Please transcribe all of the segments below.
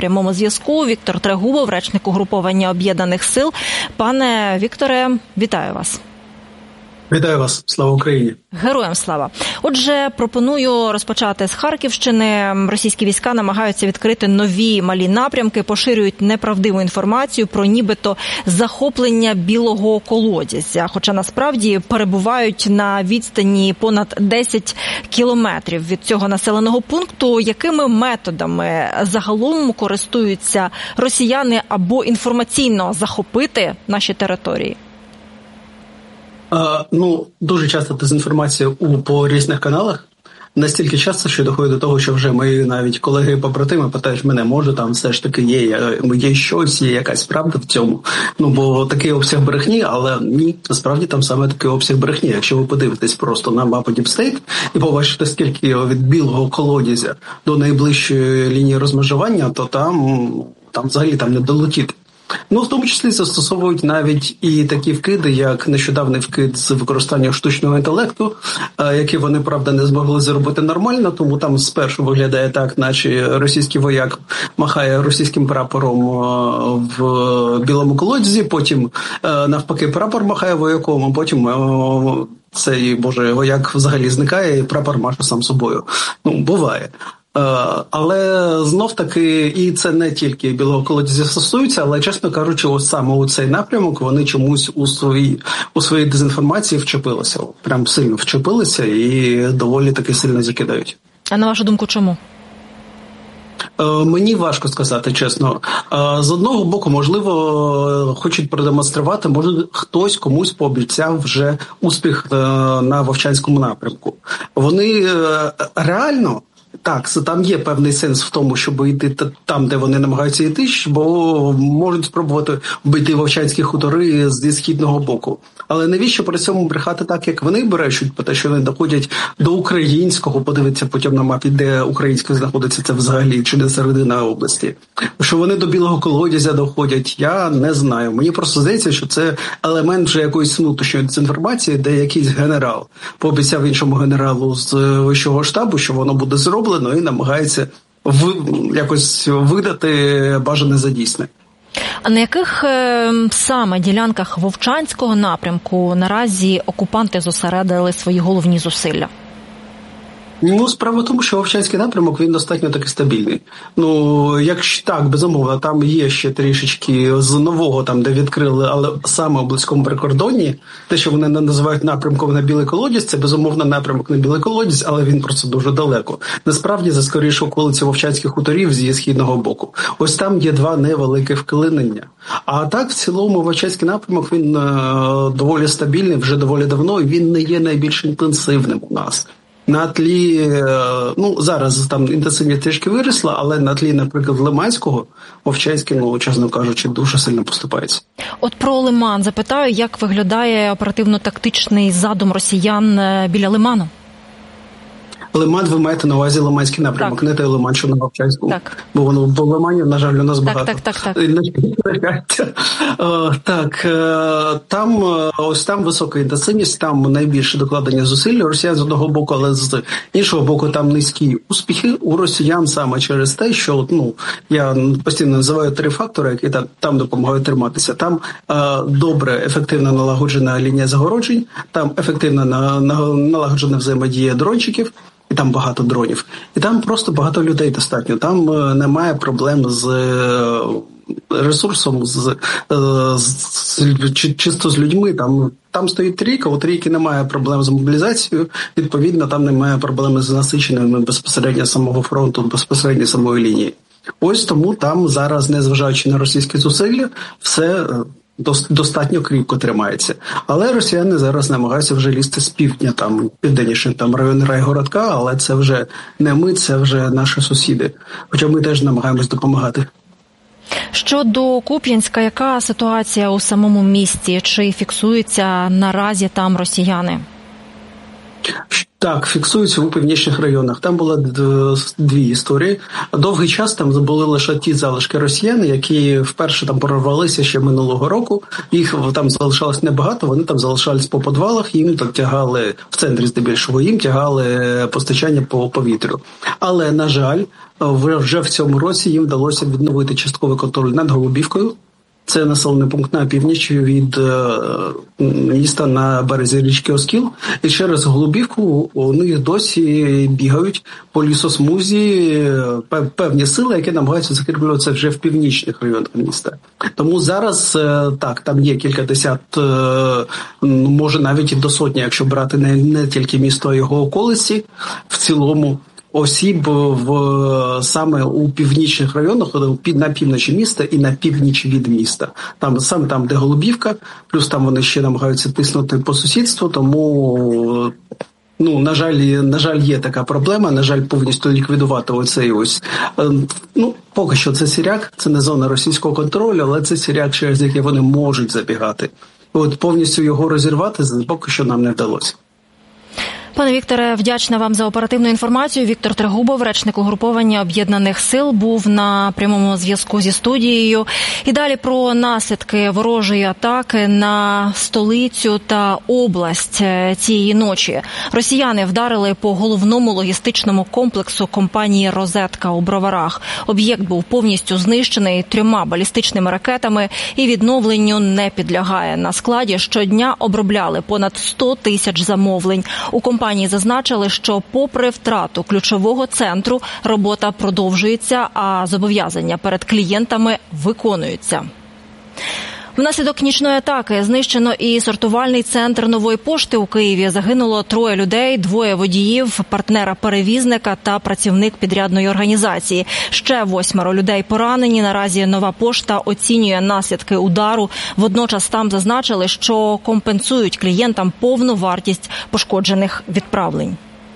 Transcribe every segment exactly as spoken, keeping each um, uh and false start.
прямому зв'язку Віктор Трегубов, речник угруповання Об'єднаних сил. Пане Вікторе, вітаю вас. Вітаю вас. Слава Україні. Героям слава. Отже, пропоную розпочати з Харківщини. Російські війська намагаються відкрити нові малі напрямки, поширюють неправдиву інформацію про нібито захоплення Білого Колодязя. Хоча насправді перебувають на відстані понад десять кілометрів від цього населеного пункту. Якими методами загалом користуються росіяни, або інформаційно захопити наші території? А, ну, дуже часто дезінформація у, по різних каналах. Настільки часто, що доходить до того, що вже мої навіть колеги і побратими питають мене, може там все ж таки є, є щось, є якась правда в цьому. Ну, бо такий обсяг брехні, але ні, насправді там саме такий обсяг брехні. Якщо ви подивитесь просто на мапу Deep State і побачите, скільки від Білого Колодязя до найближчої лінії розмежування, то там, там взагалі там не долетіти. Ну, в тому числі застосовують навіть і такі вкиди, як нещодавний вкид з використанням штучного інтелекту, які вони, правда, не змогли зробити нормально, тому там спершу виглядає так, наче російський вояк махає російським прапором в Білому Колодязі, потім навпаки прапор махає вояком, а потім цей, боже, вояк взагалі зникає і прапор маше сам собою. Ну, буває. Але знов-таки, і це не тільки Білого Колодязя стосується, але, чесно кажучи, ось саме у цей напрямок вони чомусь у своїй, у своїй дезінформації вчепилися. Прям сильно вчепилися і доволі таки сильно закидають. А на вашу думку, чому? Мені важко сказати, чесно. З одного боку, можливо, хочуть продемонструвати, може хтось комусь пообіцяв вже успіх на Вовчанському напрямку. Вони реально... Так, там є певний сенс в тому, щоб йти там, де вони намагаються йти, бо можуть спробувати вбити Вовчанські хутори зі східного боку. Але навіщо при цьому брехати так, як вони брешуть, по те, що вони доходять до українського, подивитися потім на мапі, де українське знаходиться, це взагалі, чи не середина області. Що вони до Білого Колодязя доходять, я не знаю. Мені просто здається, що це елемент вже якоїсь внутрішньої дезінформації, де якийсь генерал пообіцяв іншому генералу з вищого штабу, що воно буде зроблено, і намагається в, якось видати бажане за дійсне. А на яких е, саме ділянках Вовчанського напрямку наразі окупанти зосередили свої головні зусилля? Ну, справа в тому, що Вовчанський напрямок, він достатньо таки стабільний. Ну, якщо так, безумовно, там є ще трішечки з нового, там, де відкрили, але саме у близькому прикордонні, те, що вони називають напрямком на Білий Колодязь, це, безумовно, напрямок на Білий Колодязь, але він просто дуже далеко. Насправді, за скоріше околиці Вовчанських хуторів зі східного боку. Ось там є два невеликі вклинення. А так, в цілому, Вовчанський напрямок, він е, доволі стабільний, вже доволі давно, і він не є найбільш інтенсивним у нас. На тлі, ну, зараз там інтенсивність трішки виросла, але на тлі, наприклад, Лиманського, Вовчанський, ну, чесно кажучи, дуже сильно поступається. От про Лиман запитаю, як виглядає оперативно-тактичний задум росіян біля Лиману? Лиман, ви маєте на увазі Лиманський напрямок, так. Не той Лиман, що на Вовчанському. Так. Бо воно в Лимані, на жаль, у нас багато. Так, так, так, так. Так, там, ось там висока інтенсивність, там найбільше докладення зусиль росіян з одного боку, але з іншого боку там низькі успіхи у росіян саме через те, що, ну, я постійно називаю три фактори, які там, там допомагають триматися. Там добре, ефективно налагоджена лінія загороджень, там ефективно налагоджена взаємодія дрончиків, і там багато дронів. І там просто багато людей достатньо. Там немає проблем з ресурсом, з, з, з чисто з людьми. Там, там стоїть трійка, у трійки немає проблем з мобілізацією, відповідно, там немає проблеми з насиченими безпосередньо самого фронту, безпосередньо самої лінії. Ось тому там зараз, незважаючи на російські зусилля, все достатньо кріпко тримається. Але росіяни зараз намагаються вже лізти з півдня, там, південніше, там, район Райгородка, але це вже не ми, це вже наші сусіди. Хоча ми теж намагаємось допомагати. Щодо Куп'янська, яка ситуація у самому місті? Чи фіксуються наразі там росіяни? Так, фіксуються у північних районах. Там було дві історії. Довгий час там були лише ті залишки росіян, які вперше там прорвалися ще минулого року. Їх там залишалось небагато, вони там залишались по підвалах, їм так тягали, в центрі здебільшого, їм тягали постачання по повітрю. Але, на жаль, вже в цьому році їм вдалося відновити частковий контроль над Голубівкою. Це населений пункт на північ від е, міста на березі річки Оскіл. І через Голубівку у них досі бігають по лісосмузі певні сили, які намагаються закріплюватися вже в північних районах міста. Тому зараз, е, так, там є кілька десят, е, може навіть і до сотні, якщо брати не, не тільки місто, а його околиці, в цілому осіб в саме у північних районах, на півночі міста і на північ від міста. Там саме там, де Голубівка, плюс там вони ще намагаються тиснути по сусідству, тому ну, на жаль, на жаль, є така проблема, на жаль, повністю ліквідувати оцей ось, ну, поки що це Сіряк, це не зона російського контролю, але це Сіряк, через який вони можуть забігати. От повністю його розірвати поки що нам не вдалося. Пане Вікторе, вдячна вам за оперативну інформацію. Віктор Трегубов, речник угруповання Об'єднаних сил, був на прямому зв'язку зі студією. І далі про наслідки ворожої атаки на столицю та область цієї ночі. Росіяни вдарили по головному логістичному комплексу компанії «Розетка» у Броварах. Об'єкт був повністю знищений трьома балістичними ракетами і відновленню не підлягає. На складі щодня обробляли понад сто тисяч замовлень. У компанії зазначили, що попри втрату ключового центру, робота продовжується, а зобов'язання перед клієнтами виконуються. Внаслідок нічної атаки знищено і сортувальний центр Нової пошти у Києві. Загинуло троє людей, двоє водіїв, партнера-перевізника та працівник підрядної організації. Ще восьмеро людей поранені. Наразі Нова пошта оцінює наслідки удару. Водночас там зазначили, що компенсують клієнтам повну вартість пошкоджених відправлень.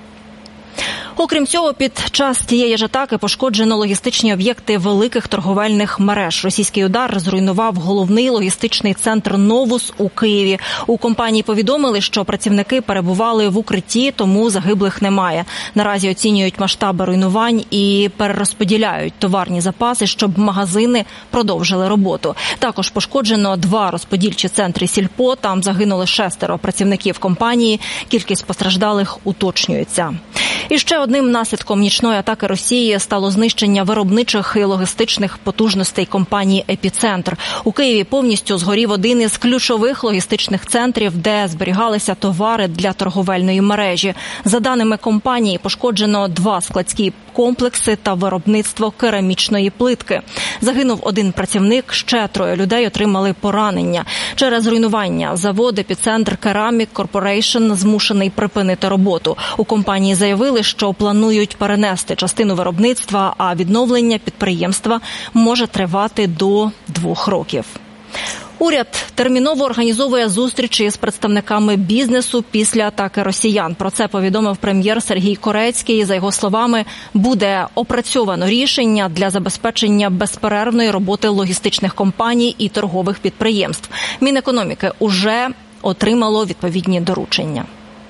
Окрім цього, під час тієї ж атаки пошкоджено логістичні об'єкти великих торговельних мереж. Російський удар зруйнував головний логістичний центр «Новус» у Києві. У компанії повідомили, що працівники перебували в укритті, тому загиблих немає. Наразі оцінюють масштаби руйнувань і перерозподіляють товарні запаси, щоб магазини продовжили роботу. Також пошкоджено два розподільчі центри «Сільпо». Там загинули шестеро працівників компанії. Кількість постраждалих уточнюється. І ще одним наслідком нічної атаки Росії стало знищення виробничих і логістичних потужностей компанії «Епіцентр». У Києві повністю згорів один із ключових логістичних центрів, де зберігалися товари для торговельної мережі. За даними компанії, пошкоджено два складські комплекси та виробництво керамічної плитки. Загинув один працівник, ще троє людей отримали поранення. Через руйнування завод «Епіцентр Керамік Корпорейшн» змушений припинити роботу. У компанії заявили, що планують перенести частину виробництва, а відновлення підприємства може тривати до двох років. Уряд терміново організовує зустрічі з представниками бізнесу після атаки росіян. Про це повідомив прем'єр Сергій Корецький. За його словами, буде опрацьовано рішення для забезпечення безперервної роботи логістичних компаній і торгових підприємств. Мінекономіки уже отримало відповідні доручення.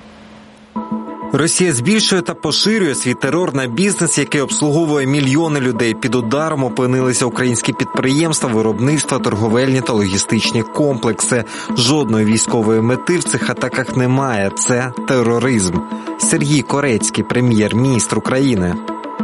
Росія збільшує та поширює свій терор на бізнес, який обслуговує мільйони людей. Під ударом опинилися українські підприємства, виробництва, торговельні та логістичні комплекси. Жодної військової мети в цих атаках немає. Це тероризм. Сергій Корецький, прем'єр-міністр України.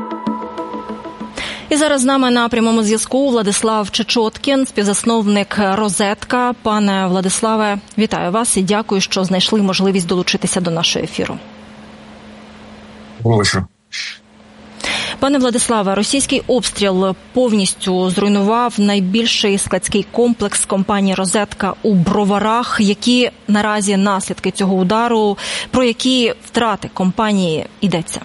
І зараз з нами на прямому зв'язку Владислав Чечоткін, співзасновник «Розетка». Пане Владиславе, вітаю вас і дякую, що знайшли можливість долучитися до нашого ефіру. Доброго. Пане Владиславе, російський обстріл повністю зруйнував найбільший складський комплекс компанії «Розетка» у Броварах. Які наразі наслідки цього удару, про які втрати компанії йдеться?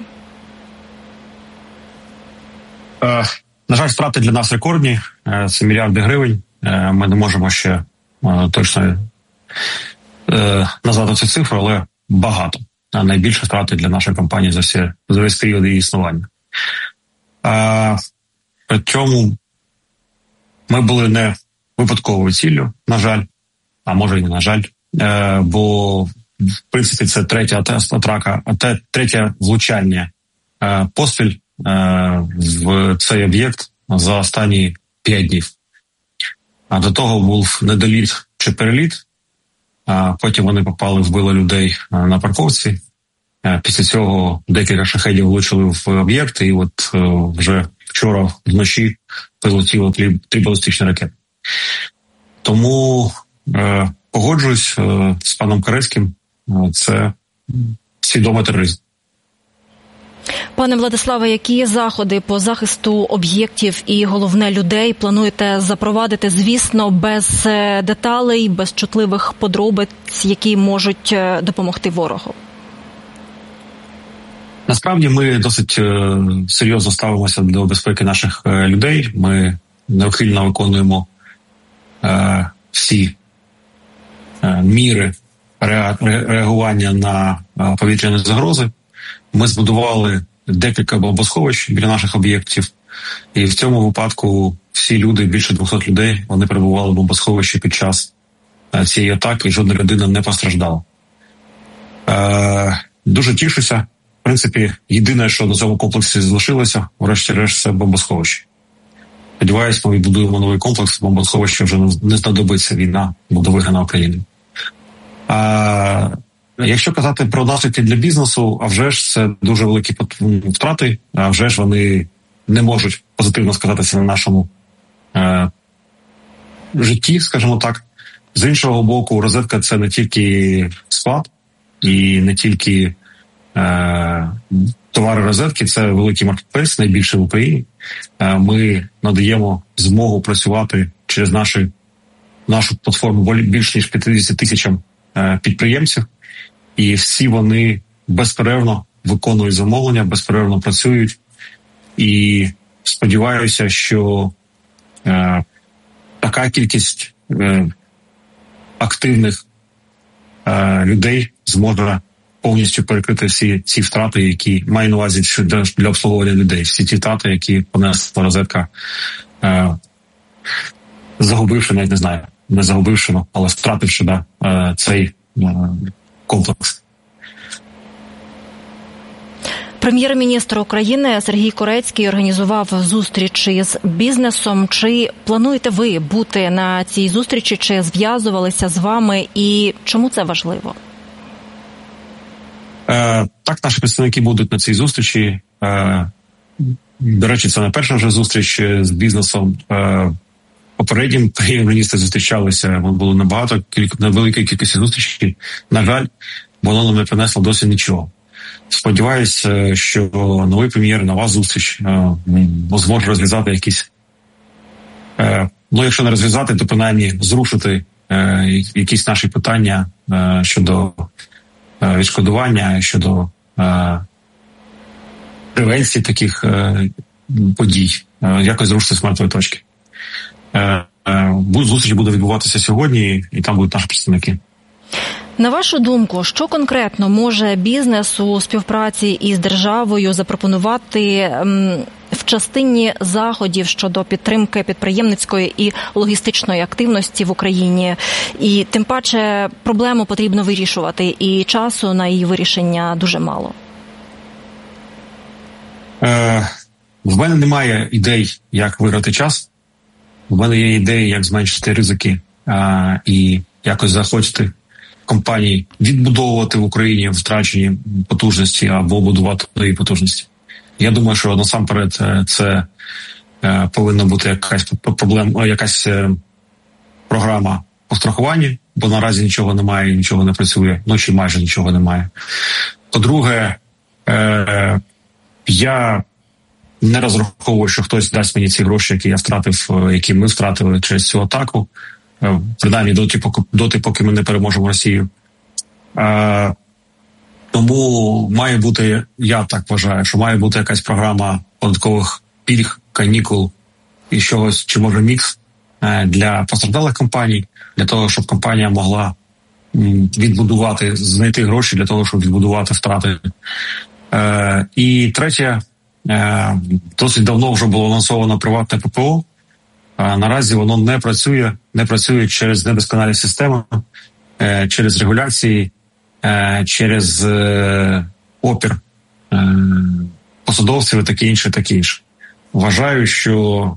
Е, на жаль, втрати для нас рекордні. Е, це мільярди гривень. Е, ми не можемо ще е, точно е, назвати цю цифру, але багато. Найбільше втрати для нашої компанії за, всі, за весь період її існування. А, при цьому ми були не випадковою ціллю, на жаль, а може і не на жаль, е, бо в принципі, це третя атака, а те третє влучання поспіль в цей об'єкт за останні п'ять днів. А до того був недоліт чи переліт, а потім вони попали, вбили людей на парковці. Після цього декілька шахедів влучили в об'єкт, і от вже вчора вночі прилетіло три балістичні ракети. Тому е, погоджуюсь е, з паном Корецьким, е, це свідомий тероризм. Пане Владиславе, які заходи по захисту об'єктів і, головне, людей плануєте запровадити, звісно, без деталей, без чутливих подробиць, які можуть допомогти ворогу? Насправді ми досить е, серйозно ставимося до безпеки наших е, людей. Ми неухильно виконуємо е, всі е, міри ре, ре, реагування на е, повітряні загрози. Ми збудували декілька бомбосховищ біля наших об'єктів, і в цьому випадку всі люди, більше двохсот людей, вони перебували в бомбосховищі під час е, цієї атаки, і жодна людина не постраждала. Е, дуже тішуся. В принципі, єдине, що на цьому комплексі залишилося, врешті-решт, це бомбосховище. Сподіваюсь, ми відбудуємо новий комплекс, бомбосховище вже не знадобиться, війна буде виграна Україною. А якщо казати про наслідки для бізнесу, а вже ж це дуже великі втрати, а вже ж вони не можуть позитивно сказатися на нашому е, житті, скажімо так. З іншого боку, розетка – це не тільки склад і не тільки товари розетки, це великий маркетплейс, найбільший в Україні. Ми надаємо змогу працювати через наші, нашу платформу більш ніж п'ятдесят тисячам підприємців, і всі вони безперервно виконують замовлення, безперервно працюють. І сподіваюся, що е, така кількість е, активних е, людей зможе повністю перекрити всі ці втрати, які маю на увазі для, для обслуговування людей. Всі ті втрати, які понесла розетка, е, загубивши, навіть не знаю, не загубивши, але втративши да, е, цей е, комплекс. Прем'єр-міністр України Сергій Корецький організував зустріч із бізнесом. Чи плануєте ви бути на цій зустрічі, чи зв'язувалися з вами, і чому це важливо? Е, так, наші представники будуть на цій зустрічі. Е, до речі, це не перша вже зустріч з бізнесом. Е, попереднім прем'єр-міністри зустрічалися, було набагато, на великій кількості зустрічей. На жаль, воно нам не принесло досі нічого. Сподіваюся, що новий прем'єр, нова зустріч зможе розв'язати якісь, ну, якщо не розв'язати, то принаймні зрушити якісь наші питання щодо відшкодування, щодо превенції таких подій, якось зрушити з мертвої точки. Зустріч буде відбуватися сьогодні, і там будуть наші представники. На вашу думку, що конкретно може бізнес у співпраці із державою запропонувати в частині заходів щодо підтримки підприємницької і логістичної активності в Україні? І тим паче проблему потрібно вирішувати, і часу на її вирішення дуже мало. Е, в мене немає ідей, як виграти час. В мене є ідеї, як зменшити ризики е, і якось заохотити компаній відбудовувати в Україні втрачені потужності або будувати нові потужності. Я думаю, що насамперед це е, повинна бути якась проблема, якась е, програма по страхуванню, бо наразі нічого немає, нічого не працює, ну чи майже нічого немає. По-друге, е, я не розраховую, що хтось дасть мені ці гроші, які я втратив, які ми втратили через цю атаку. Принаймні доти, поки, доти, поки ми не переможемо Росію. А, тому має бути, я так вважаю, що має бути якась програма податкових пільг, канікул і чогось, чи може мікс для постраждалих компаній, для того, щоб компанія могла відбудувати, знайти гроші для того, щоб відбудувати втрати. А, і третє, досить давно вже було анонсовано приватне ППО. А наразі воно не працює, не працює через недосконалі системи, через регуляції, через опір посадовців і таке інше, таке інше. Вважаю, що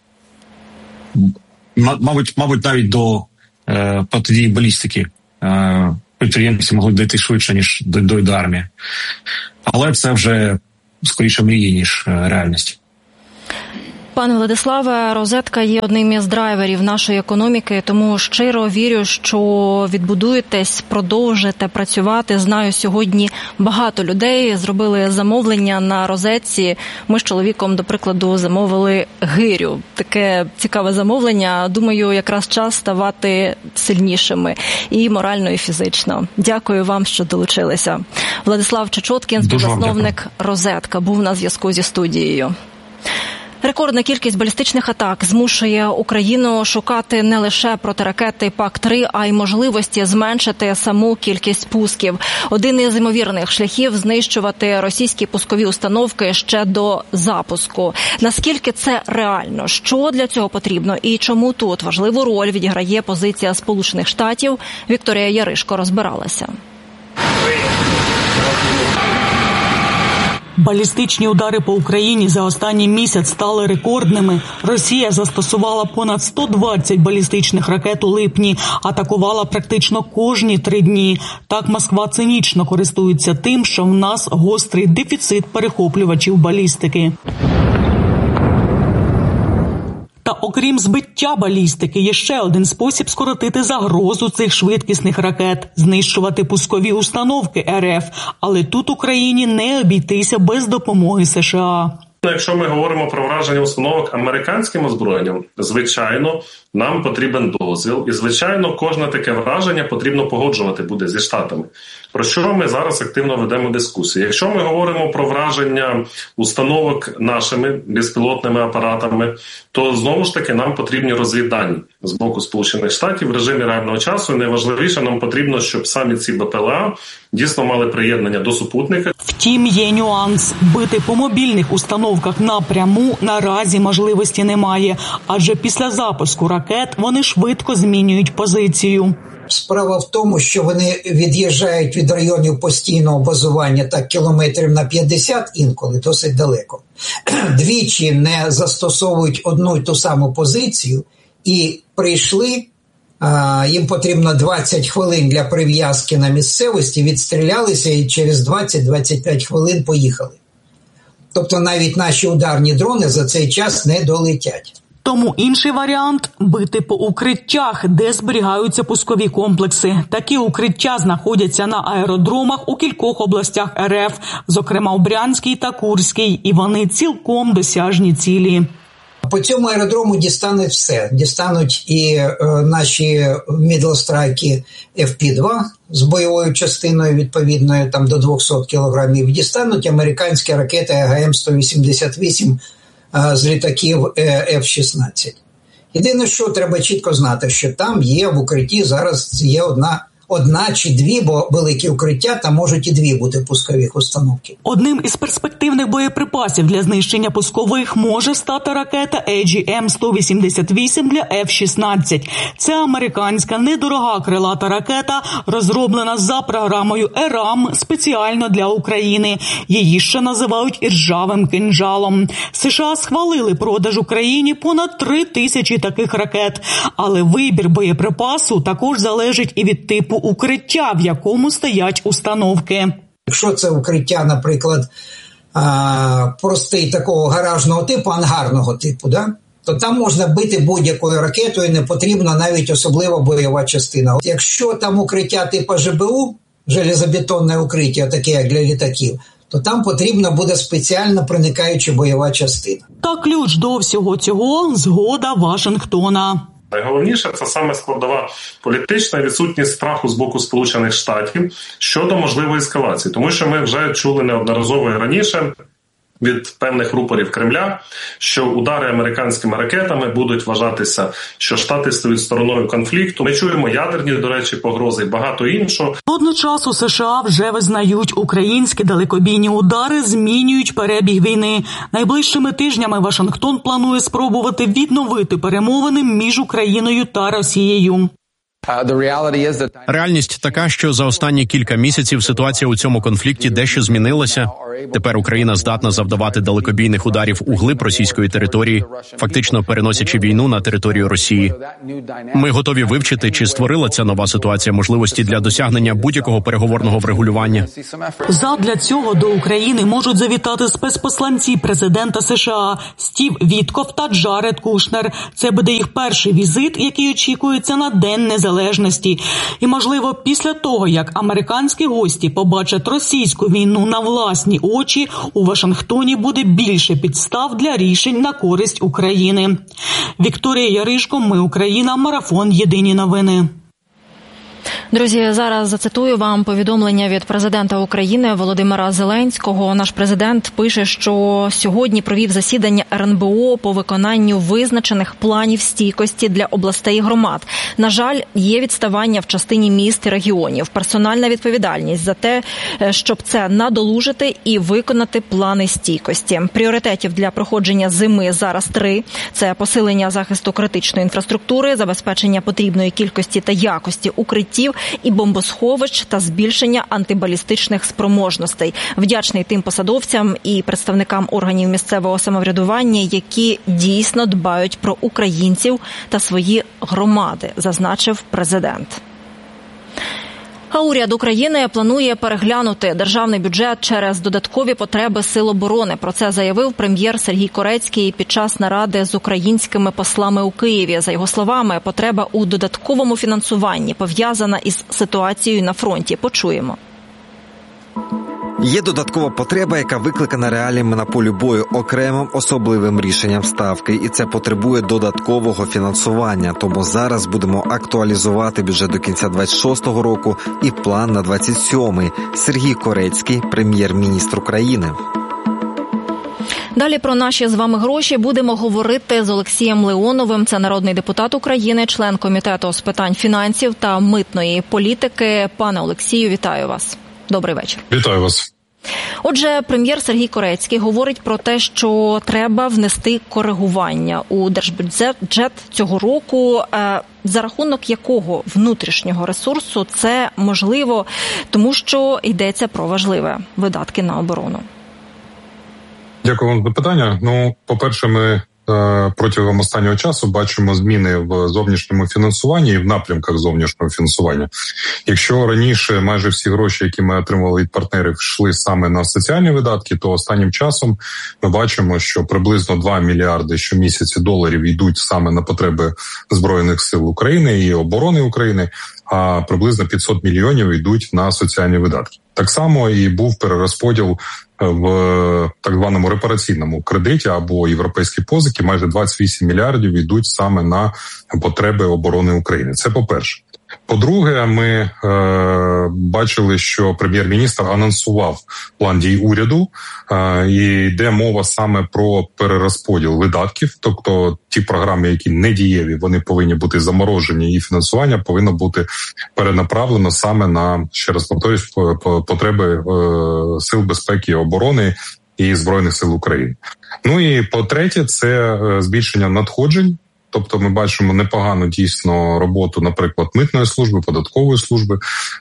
мабуть, мабуть навіть до протидії балістики підприємці могли дійти швидше, ніж дойде армія. Але це вже скоріше мрії, ніж реальність. Пане Владиславе, розетка є одним із драйверів нашої економіки, тому щиро вірю, що відбудуєтесь, продовжите працювати. Знаю, сьогодні багато людей зробили замовлення на розетці. Ми з чоловіком, до прикладу, замовили гирю. Таке цікаве замовлення. Думаю, якраз час ставати сильнішими і морально, і фізично. Дякую вам, що долучилися. Владислав Чечоткін, співзасновник «Розетка», був на зв'язку зі студією. Рекордна кількість балістичних атак змушує Україну шукати не лише протиракети пак три, а й можливості зменшити саму кількість пусків. Один із ймовірних шляхів – знищувати російські пускові установки ще до запуску. Наскільки це реально? Що для цього потрібно? І чому тут важливу роль відіграє позиція Сполучених Штатів? Вікторія Яришко розбиралася. Балістичні удари по Україні за останній місяць стали рекордними. Росія застосувала понад сто двадцять балістичних ракет у липні, атакувала практично кожні три дні. Так Москва цинічно користується тим, що в нас гострий дефіцит перехоплювачів балістики. Та окрім збиття балістики, є ще один спосіб скоротити загрозу цих швидкісних ракет – знищувати пускові установки РФ. Але тут Україні не обійтися без допомоги США. Якщо ми говоримо про враження установок американським озброєнням, звичайно, нам потрібен дозвіл. І, звичайно, кожне таке враження потрібно погоджувати буде зі Штатами. Про що ми зараз активно ведемо дискусію. Якщо ми говоримо про враження установок нашими безпілотними апаратами, то, знову ж таки, нам потрібні розвіддані з боку Сполучених Штатів в режимі реального часу. І найважливіше, нам потрібно, щоб самі ці БПЛА дійсно мали приєднання до супутника. Втім, є нюанс. Бити по мобільних установках напряму наразі можливості немає. Адже після запуску ракет вони швидко змінюють позицію. Справа в тому, що вони від'їжджають від районів постійного базування так кілометрів на п'ятдесят інколи, досить далеко. Двічі не застосовують одну й ту саму позицію і прийшли, а, їм потрібно двадцять хвилин для прив'язки на місцевості, відстрілялися і через двадцять-двадцять п'ять хвилин поїхали. Тобто навіть наші ударні дрони за цей час не долетять. Тому інший варіант – бити по укриттях, де зберігаються пускові комплекси. Такі укриття знаходяться на аеродромах у кількох областях РФ, зокрема у Брянській та Курській, і вони цілком досяжні цілі. По цьому аеродрому дістануть все. Дістануть і е, наші мідлстрайки еф пі два з бойовою частиною відповідною там до двісті кілограмів. Дістануть американські ракети а ге ем сто вісімдесят вісім з літаків еф шістнадцять. Єдине, що треба чітко знати, що там є в укритті зараз є одна Одна чи дві, бо великі укриття, там можуть і дві бути пускових установки. Одним із перспективних боєприпасів для знищення пускових може стати ракета ей джі ем сто вісімдесят вісім для еф шістнадцять. Це американська недорога крилата ракета, розроблена за програмою ЕРАМ спеціально для України. Її ще називають «іржавим кинджалом». США схвалили продаж Україні понад три тисячі таких ракет. Але вибір боєприпасу також залежить і від типу укриття, в якому стоять установки. Якщо це укриття, наприклад, простий такого гаражного типу, ангарного типу, да? то там можна бити будь-якою ракетою, не потрібна навіть особлива бойова частина. Якщо там укриття типу же бе у, железобетонне укриття, таке як для літаків, то там потрібна буде спеціально проникаюча бойова частина. Та ключ до всього цього – згода Вашингтона. Найголовніше – це саме складова політична відсутність страху з боку Сполучених Штатів щодо можливої ескалації. Тому що ми вже чули неодноразово і раніше від певних рупорів Кремля, що удари американськими ракетами будуть вважатися, що Штати стають стороною конфлікту. Ми чуємо ядерні, до речі, погрози і багато іншого. Одночасно США вже визнають, українські далекобійні удари змінюють перебіг війни. Найближчими тижнями Вашингтон планує спробувати відновити перемовини між Україною та Росією. Реальність така, що за останні кілька місяців ситуація у цьому конфлікті дещо змінилася. Тепер Україна здатна завдавати далекобійних ударів у глиб російської території, фактично переносячи війну на територію Росії. Ми готові вивчити, чи створила ця нова ситуація можливості для досягнення будь-якого переговорного врегулювання. Задля цього до України можуть завітати спецпосланці президента США Стів Вітков та Джаред Кушнер. Це буде їх перший візит, який очікується на День Незалежності. І, можливо, після того, як американські гості побачать російську війну на власні очі, у Вашингтоні буде більше підстав для рішень на користь України. Вікторія Яришко, Ми Україна, Марафон, Єдині новини. Друзі, зараз зацитую вам повідомлення від президента України Володимира Зеленського. Наш президент пише, що сьогодні провів засідання ер ен бе о по виконанню визначених планів стійкості для областей і громад. На жаль, є відставання в частині міст і регіонів. Персональна відповідальність за те, щоб це надолужити і виконати плани стійкості. Пріоритетів для проходження зими зараз три. Це посилення захисту критичної інфраструктури, забезпечення потрібної кількості та якості укриттів і бомбосховищ та збільшення антибалістичних спроможностей. Вдячний тим посадовцям і представникам органів місцевого самоврядування, які дійсно дбають про українців та свої громади, зазначив президент. А уряд України планує переглянути державний бюджет через додаткові потреби сил оборони. Про це заявив прем'єр Сергій Корецький під час наради з українськими послами у Києві. За його словами, потреба у додатковому фінансуванні пов'язана із ситуацією на фронті. Почуємо. Є додаткова потреба, яка викликана реаліями на полі бою окремим особливим рішенням ставки, і це потребує додаткового фінансування. Тому зараз будемо актуалізувати бюджет до кінця двадцять шостого року і план на двадцять сьомий. Сергій Корецький, прем'єр-міністр України. Далі про наші з вами гроші будемо говорити з Олексієм Леоновим. Це народний депутат України, член комітету з питань фінансів та митної політики. Пане Олексію, вітаю вас. Добрий вечір. Вітаю вас. Отже, прем'єр Сергій говорить про те, що треба внести коригування у держбюджет цього року. За рахунок якого внутрішнього ресурсу це можливо, тому що йдеться про важливе видатки на оборону. Дякую вам за питання. Ну, по-перше, ми протягом останнього часу бачимо зміни в зовнішньому фінансуванні і в напрямках зовнішнього фінансування. Якщо раніше майже всі гроші, які ми отримували від партнерів, йшли саме на соціальні видатки, то останнім часом ми бачимо, що приблизно два мільярди щомісяці доларів йдуть саме на потреби Збройних сил України і оборони України, а приблизно п'ятсот мільйонів йдуть на соціальні видатки. Так само і був перерозподіл в так званому репараційному кредиті або європейські позики. Майже двадцять вісім мільярдів йдуть саме на потреби оборони України. Це по-перше. По-друге, ми е, бачили, що прем'єр-міністр анонсував план дій уряду, е, і йде мова саме про перерозподіл видатків, тобто ті програми, які не дієві, вони повинні бути заморожені, і фінансування повинно бути перенаправлено саме на, ще раз повторюсь, потреби е, сил безпеки і оборони і Збройних сил України. Ну і по-третє, це збільшення надходжень. Тобто ми бачимо непогану дійсно роботу, наприклад, митної служби, податкової служби.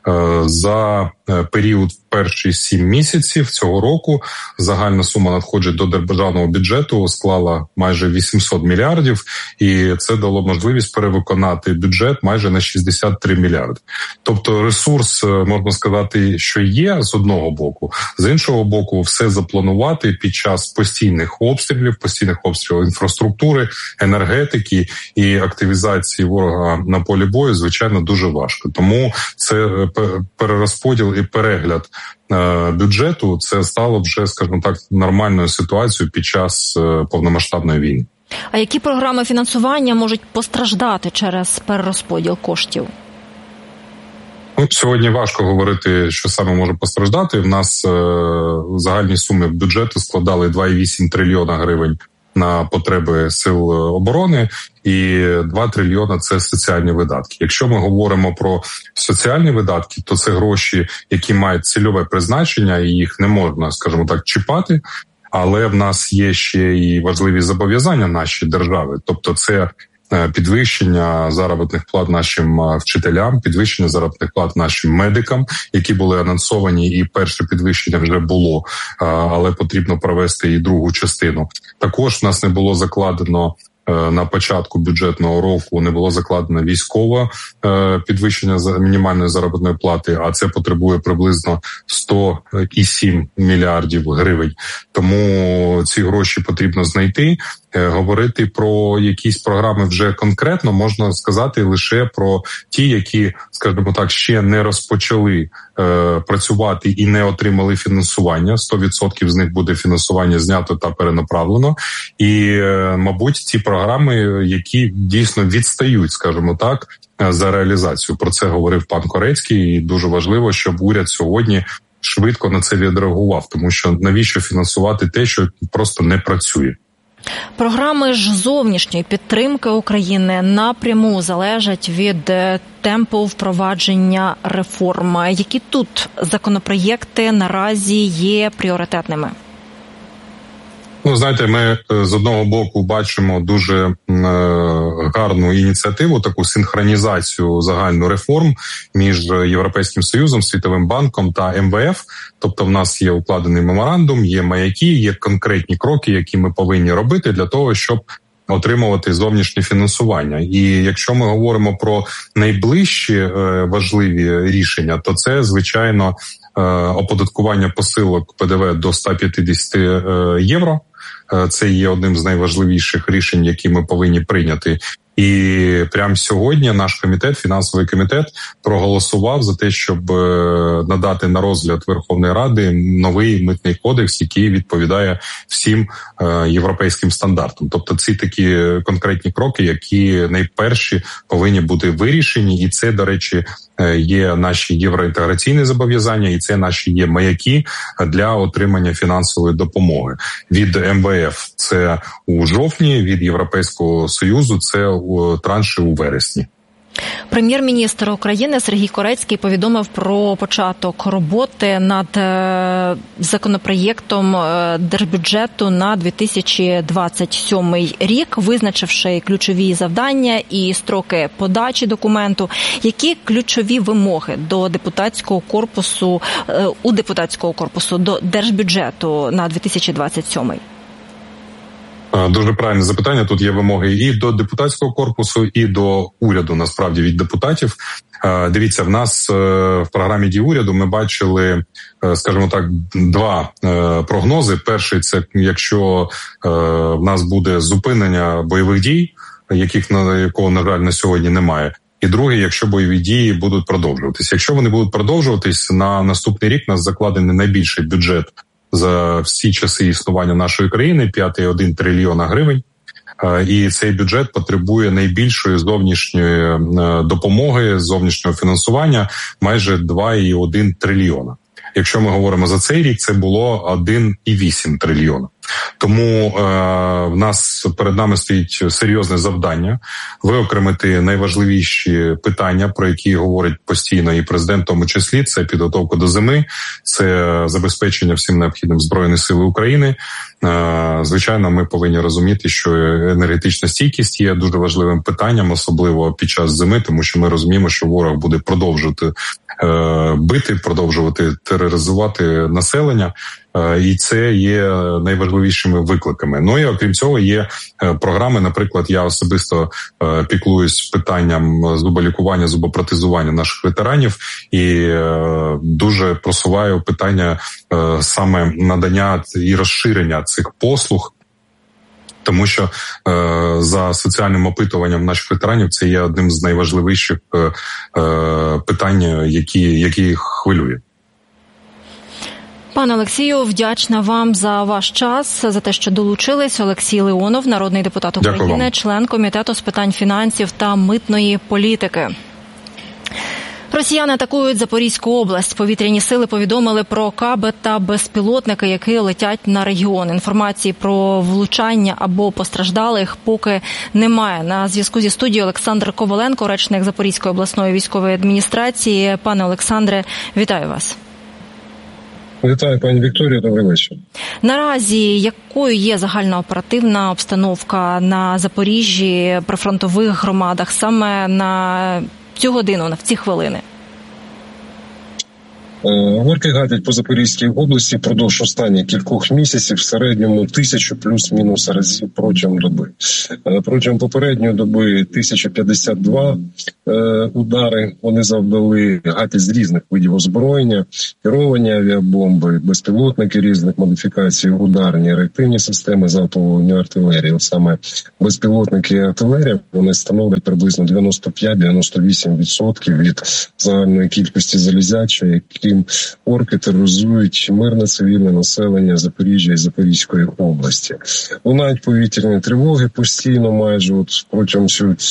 За період перші сім місяців цього року загальна сума надходжень до державного бюджету склала майже вісімсот мільярдів, і це дало можливість перевиконати бюджет майже на шістдесят три мільярди. Тобто ресурс, можна сказати, що є з одного боку, з іншого боку, все запланувати під час постійних обстрілів, постійних обстрілів інфраструктури, енергетики і активізації ворога на полі бою, звичайно, дуже важко. Тому це перерозподіл і перегляд бюджету, це стало вже, скажімо так, нормальною ситуацією під час повномасштабної війни. А які програми фінансування можуть постраждати через перерозподіл коштів? Ну, сьогодні важко говорити, що саме може постраждати. В нас е, загальні суми бюджету складали два цілих вісім трильйона гривень на потреби сил оборони, і два трильйона – це соціальні видатки. Якщо ми говоримо про соціальні видатки, то це гроші, які мають цільове призначення, і їх не можна, скажімо так, чіпати. Але в нас є ще і важливі зобов'язання нашої держави. Тобто це підвищення заробітних плат нашим вчителям, підвищення заробітних плат нашим медикам, які були анонсовані, і перше підвищення вже було, але потрібно провести і другу частину. Також в нас не було закладено на початку бюджетного року, не було закладено військове підвищення мінімальної заробітної плати, а це потребує приблизно сто сім мільярдів гривень. Тому ці гроші потрібно знайти. Говорити про якісь програми вже конкретно можна сказати лише про ті, які, скажімо так, ще не розпочали е, працювати і не отримали фінансування. сто відсотків з них буде фінансування знято та перенаправлено. І, е, мабуть, ці програми, які дійсно відстають, скажімо так, за реалізацію. Про це говорив пан Корецький, і дуже важливо, щоб уряд сьогодні швидко на це відреагував, тому що навіщо фінансувати те, що просто не працює. Програми ж зовнішньої підтримки України напряму залежать від темпу впровадження реформ. Які тут законопроєкти наразі є пріоритетними? Ну, знаєте, ми з одного боку бачимо дуже е, гарну ініціативу, таку синхронізацію загальну реформ між Європейським Союзом, Світовим банком та ем ве еф. Тобто в нас є укладений меморандум, є маяки, є конкретні кроки, які ми повинні робити для того, щоб отримувати зовнішнє фінансування. І якщо ми говоримо про найближчі е, важливі рішення, то це, звичайно, е, оподаткування посилок пе де ве до сто п'ятдесят євро. Це є одним з найважливіших рішень, які ми повинні прийняти. І прямо сьогодні наш комітет, фінансовий комітет, проголосував за те, щоб надати на розгляд Верховної Ради новий митний кодекс, який відповідає всім європейським стандартам. Тобто ці такі конкретні кроки, які найперші повинні бути вирішені. І це, до речі, є наші євроінтеграційні зобов'язання, і це наші є маяки для отримання фінансової допомоги. Від ем ве еф це у жовтні, від Європейського Союзу це у транші у вересні. Прем'єр-міністр України Сергій Корецький повідомив про початок роботи над законопроєктом держбюджету на дві тисячі двадцять сьомий рік, визначивши ключові завдання і строки подачі документу. Які ключові вимоги до депутатського корпусу, у депутатського корпусу до держбюджету на дві тисячі двадцять сьомий? Дуже правильне запитання. Тут є вимоги і до депутатського корпусу, і до уряду, насправді, від депутатів. Дивіться, в нас в програмі «Дій уряду» ми бачили, скажімо так, два прогнози. Перший – це якщо в нас буде зупинення бойових дій, яких, якого, на жаль, на сьогодні немає. І другий, якщо бойові дії будуть продовжуватись. Якщо вони будуть продовжуватись, на наступний рік у нас закладений найбільший бюджет за всі часи існування нашої країни, п'ять цілих один трильйона гривень. І цей бюджет потребує найбільшої зовнішньої допомоги, зовнішнього фінансування, майже два цілих один трильйона. Якщо ми говоримо за цей рік, це було один цілих вісім трильйона. Тому е, в нас перед нами стоїть серйозне завдання виокремити найважливіші питання, про які говорить постійно і президент, в тому числі, це підготовка до зими, це забезпечення всім необхідним Збройних сил України. Е, звичайно, ми повинні розуміти, що енергетична стійкість є дуже важливим питанням, особливо під час зими, тому що ми розуміємо, що ворог буде продовжувати е, бити, продовжувати тероризувати населення. І це є найважливішими викликами. Ну і окрім цього є програми, наприклад, я особисто піклуюсь питанням зуболікування, зубопротезування наших ветеранів і дуже просуваю питання саме надання і розширення цих послуг, тому що е, за соціальним опитуванням наших ветеранів це є одним з найважливіших е, е, питань, які, які їх хвилює. Пане Олексію, вдячна вам за ваш час, за те, що долучились. Олексій Леонов, народний депутат України, член Комітету з питань фінансів та митної політики. Росіяни атакують Запорізьку область. Повітряні сили повідомили про каби та безпілотники, які летять на регіон. Інформації про влучання або постраждалих поки немає. На зв'язку зі студією Олександр Коваленко, речник Запорізької обласної військової адміністрації. Пане Олександре, вітаю вас. Вітаю, пані Вікторія, добрий вечір. Наразі якою є загальна оперативна обстановка на Запоріжжі, прифронтових громадах саме на цю годину, в ці хвилини? Орки гатять по Запорізькій області впродовж останніх кількох місяців в середньому тисячу плюс-мінус разів протягом доби. Протягом попередньої доби тисяча п'ятдесят два удари вони завдали, гатять з різних видів озброєння, керовані авіабомби, безпілотники різних модифікацій, ударні, реактивні системи залпового вогню артилерії. От саме безпілотники і артилерія, вони становлять приблизно дев'яносто п'ять - дев'яносто вісім відсотків від загальної кількості залізяча, які орки тероризують мирне цивільне населення Запоріжжя і Запорізької області. Лунають повітряні тривоги постійно, майже от протягом,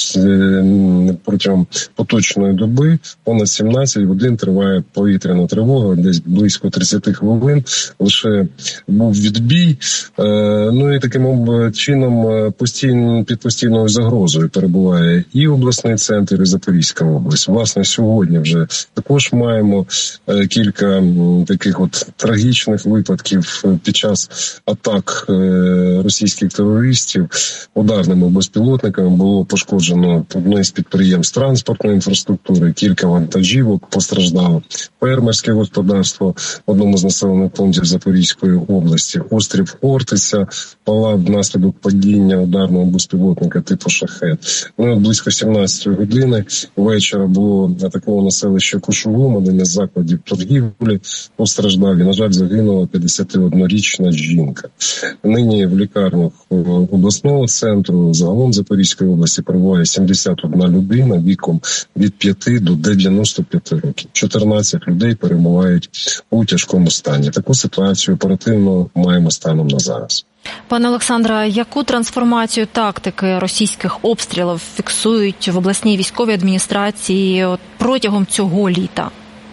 протягом поточної доби понад сімнадцять годин триває повітряна тривога, десь близько тридцять хвилин лише був відбій. Ну і таким чином постійно, під постійною загрозою перебуває і обласний центр, і Запорізька область. Власне, сьогодні вже також маємо кілька таких от трагічних випадків під час атак російських терористів ударними безпілотниками. Було пошкоджено одне з підприємств транспортної інфраструктури, кілька вантажівок постраждало, фермерське господарство в одному з населених пунктів Запорізької області, острів Хортиця палав внаслідок падіння ударного безпілотника типу «Шахед». Ну, близько сімнадцятої години вечора було атаковано селище Кошугум, один із закладів торгівлі постраждав і, на жаль, загинула п'ятдесятиоднорічна жінка. Нині в лікарнях обласного центру, загалом Запорізької області, перебуває сімдесят одна людина віком від п'яти до дев'яноста п'яти років. чотирнадцять людей перебувають у тяжкому стані. Таку ситуацію оперативно маємо станом на зараз. Пане Олександре, яку трансформацію тактики російських обстрілів фіксують в обласній військовій адміністрації протягом цього літа?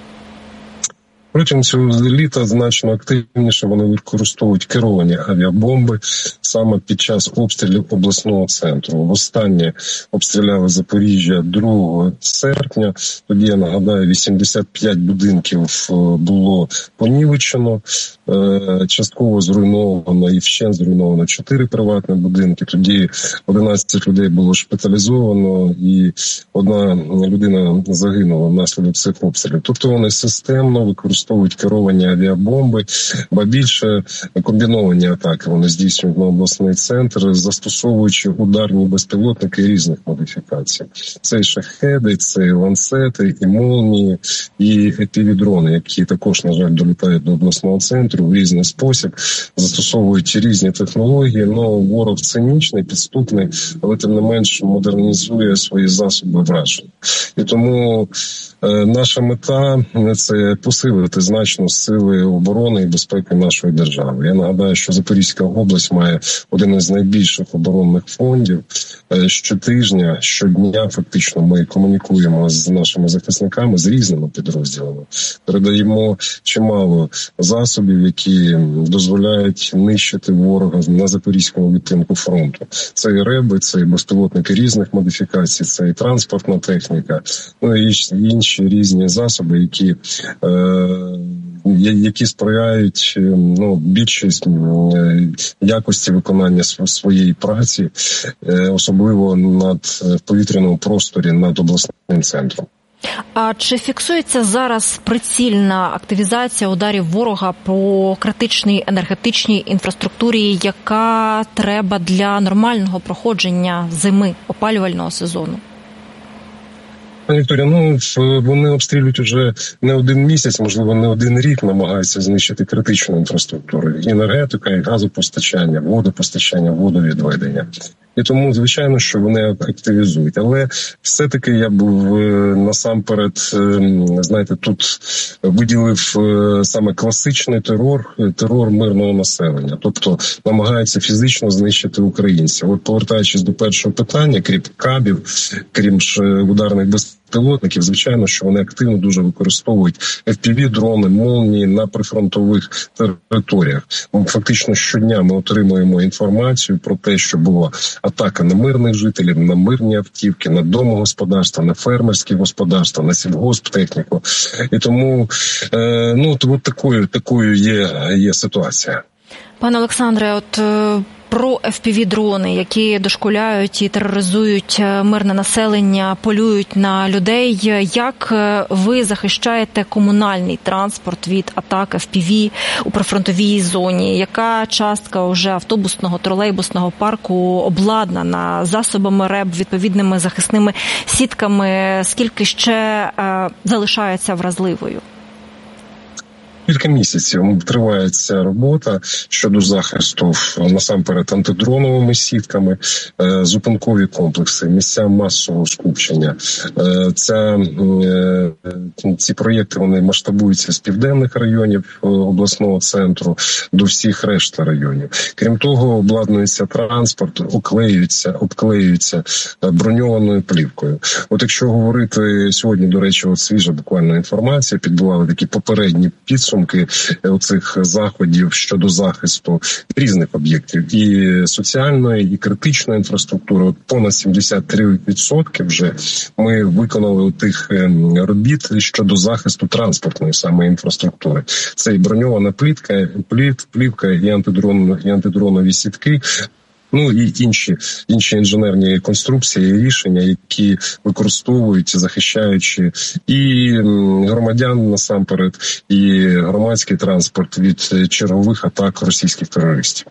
Протягом цього літа значно активніше вони використовують керовані авіабомби саме під час обстрілів обласного центру. Востаннє обстріляли Запоріжжя другого серпня. Тоді, я нагадаю, вісімдесят п'ять будинків було понівечено, частково зруйновано і вщент зруйновано чотири приватні будинки. Тоді одинадцять людей було шпиталізовано і одна людина загинула внаслідок цих обстрілів. Тобто вони системно використовують використовують керовані авіабомби, ба більше комбіновані атаки вони здійснюють на обласний центр, застосовуючи ударні безпілотники різних модифікацій. Це і шахеди, це і ланцети, і молнії, і епівідрони, які також, на жаль, долітають до обласного центру в різний спосіб, застосовують різні технології. Ну, ворог цинічний, підступний, але тим не менш модернізує свої засоби враження. І тому е, наша мета – це посилити значно сили оборони і безпеки нашої держави. Я нагадаю, що Запорізька область має один із найбільших оборонних фондів. Е, щотижня, щодня фактично ми комунікуємо з нашими захисниками, з різними підрозділами. Передаємо чимало засобів, які дозволяють нищити ворога на Запорізькому відтинку фронту. Це і реби, це і безпілотники різних модифікацій, це і транспортна техніка, ну і інші різні засоби, які е, які сприяють ну, більшість якості виконання своєї праці, особливо над в повітряному просторі над обласним центром. А чи фіксується зараз прицільна активізація ударів ворога по критичній енергетичній інфраструктурі, яка треба для нормального проходження зими, опалювального сезону? Вікторія, ну вони обстрілюють уже не один місяць, можливо, не один рік, намагаються знищити критичну інфраструктуру, і енергетика, і газопостачання, водопостачання, водовідведення. І тому, звичайно, що вони активізують. Але все-таки я б насамперед, знаєте, тут виділив саме класичний терор, терор мирного населення. Тобто намагаються фізично знищити українців. От повертаючись до першого питання, крім кабів, крім ж ударних безпілотників, безпілотників, звичайно, що вони активно дуже використовують еф пі ві-дрони, молнії на прифронтових територіях. Фактично щодня ми отримуємо інформацію про те, що була атака на мирних жителів, на мирні автівки, на домогосподарства, на фермерські господарства, на сільгосптехніку. І тому, е, ну, от такою, такою є, є ситуація. Пане Олександре, от е, про еф пі ві-дрони, які дошкуляють і тероризують мирне населення, полюють на людей. Як ви захищаєте комунальний транспорт від атак еф пі ві у прифронтовій зоні? Яка частка вже автобусного, тролейбусного парку обладнана засобами РЕБ, відповідними захисними сітками? Скільки ще е, залишається вразливою? Кілька місяців триває ця робота щодо захисту насамперед антидроновими сітками, зупинкові комплекси, місця масового скупчення. Ця, ці проєкти вони масштабуються з південних районів обласного центру до всіх решти районів. Крім того, обладнується транспорт, оклеюється, обклеюється броньованою плівкою. От якщо говорити сьогодні, до речі, от свіжа буквально інформація, підбивали такі попередні підсумки оцих заходів щодо захисту різних об'єктів і соціальної, і критичної інфраструктури. От понад сімдесят три відсотки вже ми виконали тих робіт щодо захисту транспортної саме інфраструктури. Це і броньована плівка, пліт, плівка, і антидрон, і антидронові сітки. Ну і інші інші інженерні конструкції, рішення, які використовують, захищаючи і громадян насамперед, і громадський транспорт від чергових атак російських терористів.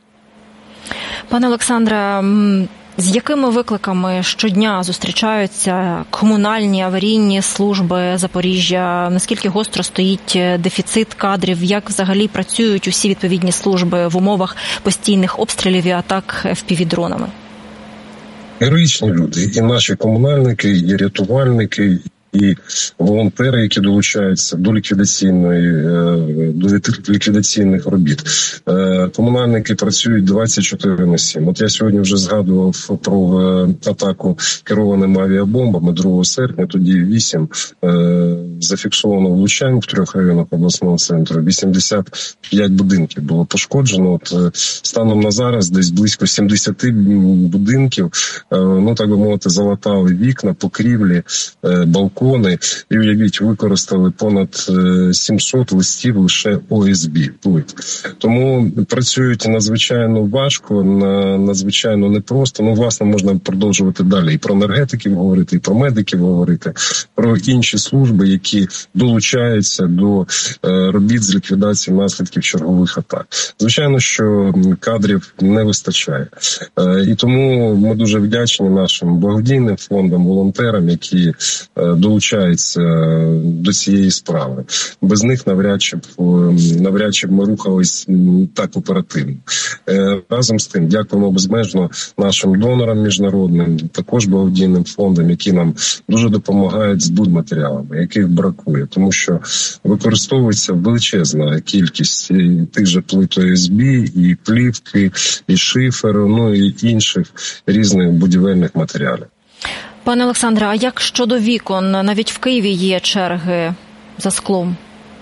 Пане Олександре, з якими викликами щодня зустрічаються комунальні аварійні служби Запоріжжя? Наскільки гостро стоїть дефіцит кадрів? Як взагалі працюють усі відповідні служби в умовах постійних обстрілів і атак еф пі ві-дронами? Героїчні люди, і наші комунальники, і рятувальники, і волонтери, які долучаються до ліквідаційної до ліквідаційних робіт. Комунальники працюють двадцять чотири на сім. От я сьогодні вже згадував про атаку керованими авіабомбами другого серпня. Тоді вісім зафіксовано влучань в трьох районах обласного центру. вісімдесят п'ять будинків було пошкоджено. От станом на зараз десь близько сімдесят будинків, ну так би мовити, залатали вікна, покрівлі, балкони. І, уявіть, використали понад сімсот листів лише о ес бі плит. Тому працюють надзвичайно важко, надзвичайно непросто. Ну, власне, можна продовжувати далі і про енергетиків говорити, і про медиків говорити, про інші служби, які долучаються до робіт з ліквідації наслідків чергових атак. Звичайно, що кадрів не вистачає. І тому ми дуже вдячні нашим благодійним фондам, волонтерам, які долучаються до цієї справи. Без них навряд чи б, навряд чи б ми рухались так оперативно. Разом з тим, дякуємо безмежно нашим донорам міжнародним, також благодійним фондам, які нам дуже допомагають з будматеріалами, яких бракує, тому що використовується величезна кількість тих же плит о ес бі, і плівки, і шиферу, ну і інших різних будівельних матеріалів. Пане Олександре, а як щодо вікон? Навіть в Києві є черги за склом.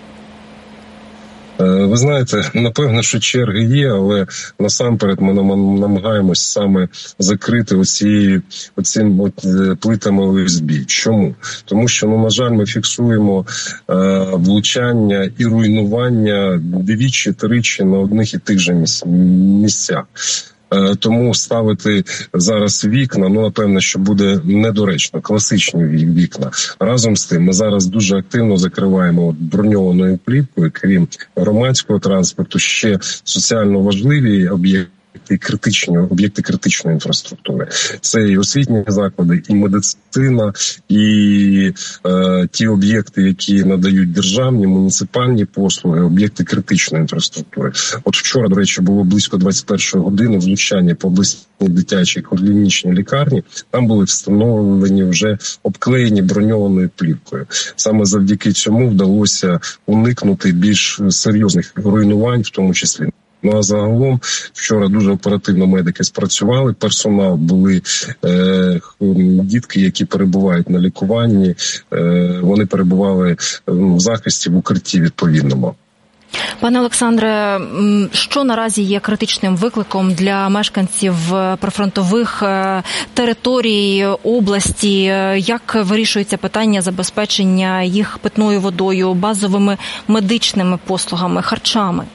Ви знаєте, напевно, що черги є, але насамперед ми намагаємось саме закрити оці, оцим от плитами о ес бі. Чому? Тому що, ну, на жаль, ми фіксуємо е, влучання і руйнування двічі-тричі на одних і тих же місцях. Тому ставити зараз вікна, ну, напевно, що буде недоречно, класичні вікна. Разом з тим, ми зараз дуже активно закриваємо броньованою плівкою, крім громадського транспорту, ще соціально важливі об'єкти, критичні об'єкти критичної інфраструктури. Це і освітні заклади, і медицина, і е, ті об'єкти, які надають державні, муніципальні послуги, об'єкти критичної інфраструктури. От вчора, до речі, було близько двадцять першої години влучання по обласній дитячій клінічній лікарні. Там були встановлені вже обклеєні броньованою плівкою. Саме завдяки цьому вдалося уникнути більш серйозних руйнувань, в тому числі Ну а загалом вчора дуже оперативно медики спрацювали, персонал, були е, дітки, які перебувають на лікуванні, е, вони перебували в захисті в укритті відповідному. Пане Олександре, що наразі є критичним викликом для мешканців прифронтових територій області? Як вирішується питання забезпечення їх питною водою, базовими медичними послугами, харчами?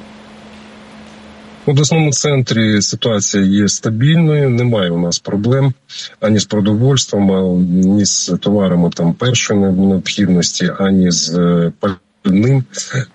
В обласному центрі ситуація є стабільною, немає у нас проблем ані з продовольством, ані з товарами там першої необхідності, ані з ним.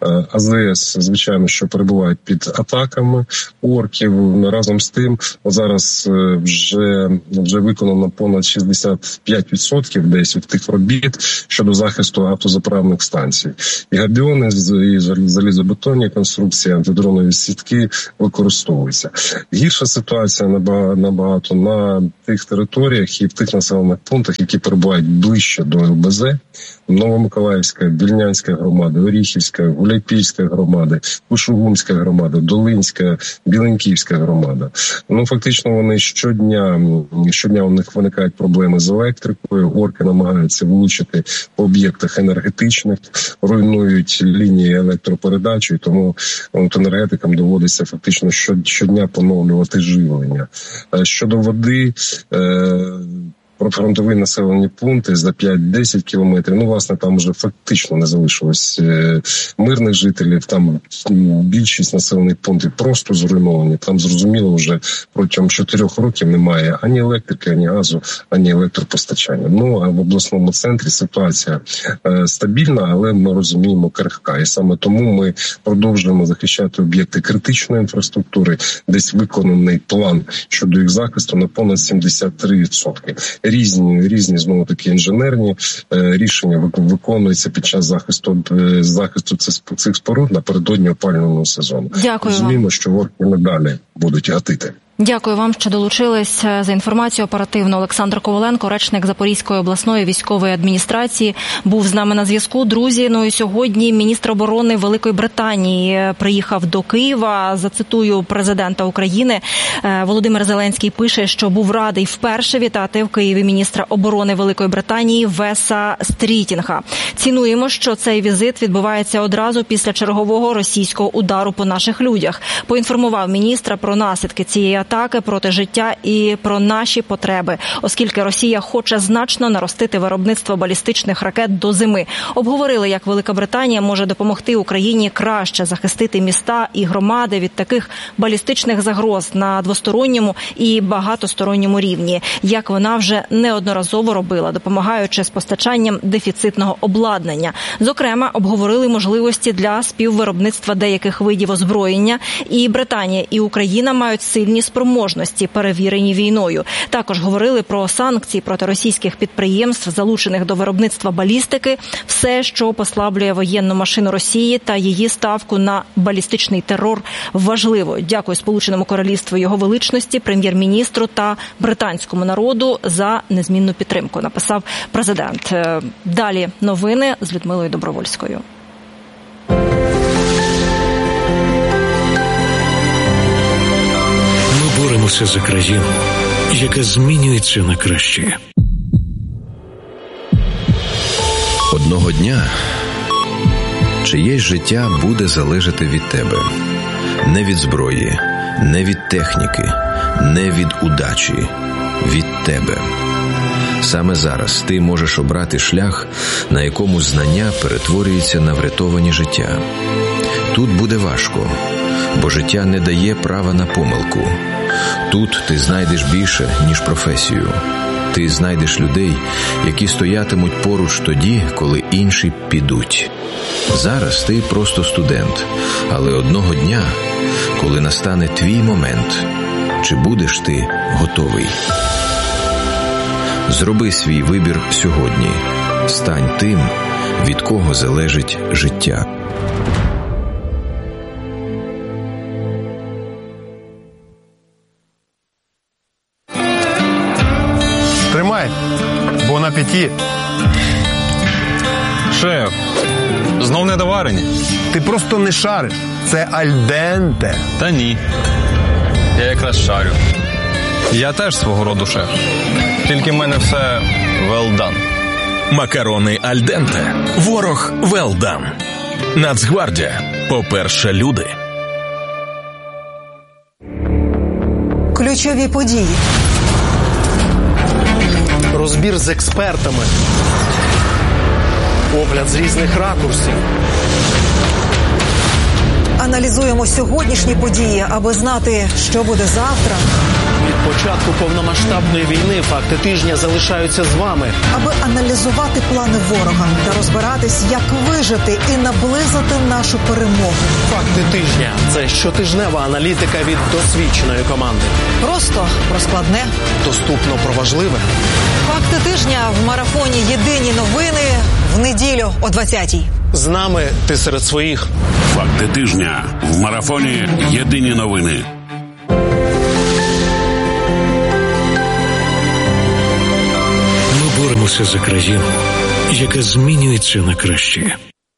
АЗС, звичайно, що перебувають під атаками орків. Разом з тим, зараз вже, вже виконано понад шістдесят п'ять відсотків десь від тих робіт щодо захисту автозаправних станцій. І габіони, і залізобетонні конструкції, антидронові сітки використовуються. Гірша ситуація набагато на тих територіях і в тих населених пунктах, які перебувають ближче до ЛБЗ. Новомиколаївська, Вільнянська громада, Оріхівська, Гуляйпільська громада, Кушугумська громада, Долинська, Біленківська громада. Ну, фактично, вони щодня, щодня у них виникають проблеми з електрикою, орки намагаються влучити по об'єктах енергетичних, руйнують лінії електропередачі, і тому от, енергетикам доводиться фактично щодня поновлювати живлення. Щодо води, е- прифронтові населені пункти за п'ять-десять кілометрів, ну, власне, там вже фактично не залишилось е, мирних жителів, там більшість населених пунктів просто зруйновані, там, зрозуміло, вже протягом чотирьох років немає ані електрики, ані газу, ані електропостачання. Ну, а в обласному центрі ситуація е, стабільна, але ми розуміємо, крихка, і саме тому ми продовжуємо захищати об'єкти критичної інфраструктури, десь виконаний план щодо їх захисту на понад сімдесят три відсотки. Різні, різні знову таки інженерні е, рішення виконуються під час захисту е, захисту цих споруд напередодні опалювального сезону. Дякую. Розуміємо, що орки надалі будуть гатити. Дякую вам, що долучились. За інформацію оперативно. Олександр Коваленко, речник Запорізької обласної військової адміністрації, був з нами на зв'язку. Друзі, ну і сьогодні міністр оборони Великої Британії приїхав до Києва. Зацитую президента України. Володимир Зеленський пише, що був радий вперше вітати в Києві міністра оборони Великої Британії Веса Стрітінга. Цінуємо, що цей візит відбувається одразу після чергового російського удару по наших людях. Поінформував міністра про наслідки цієї атаки проти життя і про наші потреби, оскільки Росія хоче значно наростити виробництво балістичних ракет до зими. Обговорили, як Велика Британія може допомогти Україні краще захистити міста і громади від таких балістичних загроз на двосторонньому і багатосторонньому рівні, як вона вже неодноразово робила, допомагаючи з постачанням дефіцитного обладнання. Зокрема, обговорили можливості для співвиробництва деяких видів озброєння. І Британія, і Україна мають сильні спроможності, перевірені війною. Також говорили про санкції проти російських підприємств, залучених до виробництва балістики, все, що послаблює воєнну машину Росії та її ставку на балістичний терор, важливо. Дякую Сполученому Королівству, його величності, прем'єр-міністру та британському народу за незмінну підтримку, написав президент. Далі новини з Людмилою Добровольською. Боремося за країну, яка змінюється на краще. Одного дня чиєсь життя буде залежати від тебе. Не від зброї, не від техніки, не від удачі. Від тебе. Саме зараз ти можеш обрати шлях, на якому знання перетворюється на врятовані життя. Тут буде важко, бо життя не дає права на помилку. Тут ти знайдеш більше, ніж професію. Ти знайдеш людей, які стоятимуть поруч тоді, коли інші підуть. Зараз ти просто студент, але одного дня, коли настане твій момент, чи будеш ти готовий? Зроби свій вибір сьогодні. Стань тим, від кого залежить життя. Тримай, бон апеті. Шеф, знов недоварені? Ти просто не шариш. це альденте. Та ні. Я якраз шарю. Я теж свого роду шеф. Тільки в мене все well done. Макарони альденте. Ворог well done. Нацгвардія. По-перше, люди. Ключові події. Розбір з експертами. Огляд з різних ракурсів. Аналізуємо сьогоднішні події, аби знати, що буде завтра. Від початку повномасштабної війни факти тижня залишаються з вами. Аби аналізувати плани ворога та розбиратись, як вижити і наблизити нашу перемогу. Факти тижня – це щотижнева аналітика від досвідченої команди. Просто про складне. Доступно про важливе. Факти тижня в марафоні «Єдині новини» в неділю о двадцятій. З нами ти серед своїх. Факти тижня в марафоні «Єдині новини». Ми боремося за країну, яка змінюється на краще.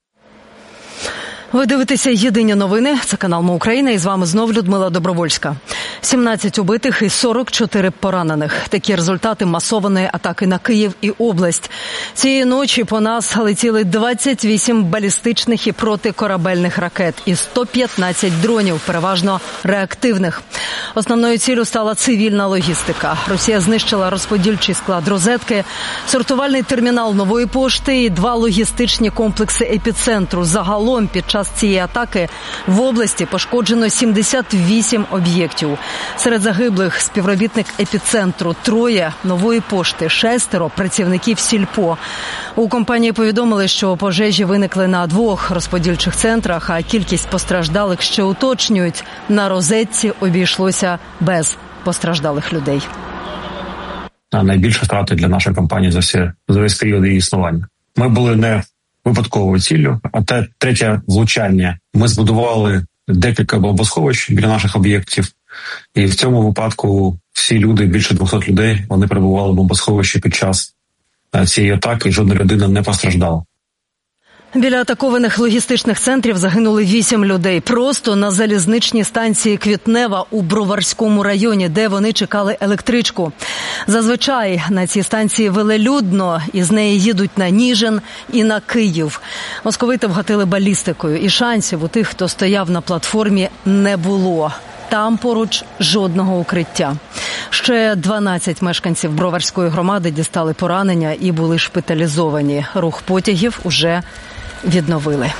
Ви дивитеся «Єдині новини». Це канал «Ми Україна» і з вами знов Людмила Добровольська. сімнадцять убитих і сорок чотири поранених. Такі результати масованої атаки на Київ і область. Цієї ночі по нас летіли двадцять вісім балістичних і протикорабельних ракет і сто п'ятнадцять дронів, переважно реактивних. Основною ціллю стала цивільна логістика. Росія знищила розподільчий склад «Розетки», сортувальний термінал «Нової пошти» і два логістичні комплекси епіцентру. Загалом під час цієї атаки в області пошкоджено сімдесят вісім об'єктів. Серед загиблих співробітник епіцентру, троє «Нової пошти», шестеро працівників сільпо. У компанії повідомили, що пожежі виникли на двох розподільчих центрах, а кількість постраждалих ще уточнюють. На «Розетці» обійшлося без постраждалих людей. Найбільше втрати для нашої компанії за всі за весь період її існування. Ми були не випадковою ціллю, а те третє влучання. Ми збудували декілька бомбосховищ біля наших об'єктів, і в цьому випадку всі люди, більше двохсот людей, вони перебували в бомбосховищі під час цієї атаки, і жодна людина не постраждала. Біля атакованих логістичних центрів загинули вісім людей. Просто на залізничній станції Квітнева у Броварському районі, де вони чекали електричку. Зазвичай на цій станції велелюдно, і з неї їдуть на Ніжин і на Київ. Московити вгатили балістикою, і шансів у тих, хто стояв на платформі, не було. Там поруч жодного укриття. Ще дванадцять мешканців Броварської громади дістали поранення і були шпиталізовані. Рух потягів уже відновили.